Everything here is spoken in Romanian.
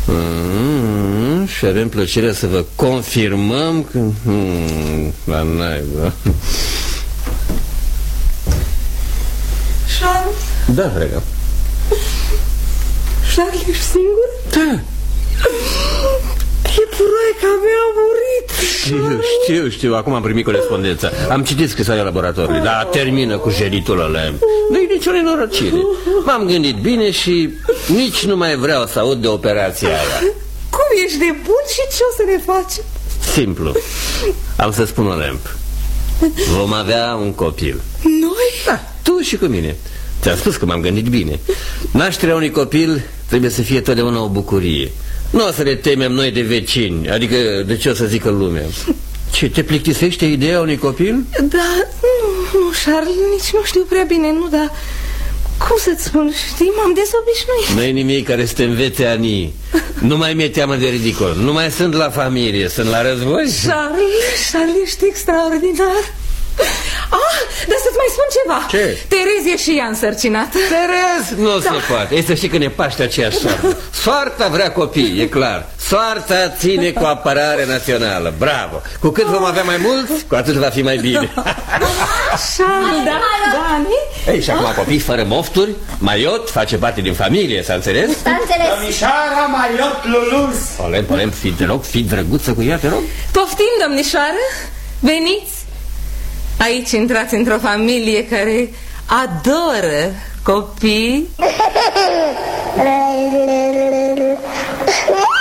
Și avem plăcerea să vă confirmăm că... la naiba. Charles? Da, dragă. Charles, ești singur? Da. Iepuraia mea a murit. Știu, acum am primit corespondența. Am citit scrisoarea laboratorului. Dar termină cu jelitul ăla. Nu-i nicio nenorocire. M-am gândit bine și nici nu mai vreau să aud de operația aia. Cum ești de bun și ce o să ne faci? Simplu. Am să spun Olimp. Vom avea un copil. Noi? Da, tu și cu mine. Ți-am spus că m-am gândit bine. Nașterea unui copil trebuie să fie totdeauna o bucurie. Nu o să ne temem noi de vecini. Adică de ce o să zică lumea. Ce, te plictisește ideea unui copil? Da, nu, Charles, nici nu știu prea bine, nu, dar... Cum să-ți spun, știi, m-am dezobișnuit. Nu-i nimic care să te învețe Ani. Nu mai mi-e teamă de ridicol. Nu mai sunt la familie, sunt la război. Charles, ești extraordinar. Dar să-ți mai spun ceva. Ce? Terez e și ea însărcinată. Terez? Nu se poate. Ei, să știi că ne paște aceeași soartă. Soarta vrea copii, e clar. Soarta ține cu apărare națională. Bravo. Cu cât vom avea mai mulți, cu atât va fi mai bine. Charles, da. Ei, și acum copii fără mofturi. Maiot face parte din familie, s-a înțeles? S-a înțeles. Domnișoara Maiot Luluz. Olem, fii drăguță cu ea, te rog. Poftim, domnișoară. Veniți. Aici intrați într-o familie care adoră copii.